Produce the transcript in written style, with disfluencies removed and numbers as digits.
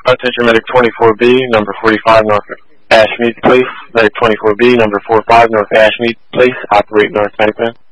Attention Medic 24B, number 45 North Ashmead Place. Medic 24B, number 45 North Ashmead Place. Operate North Bankman.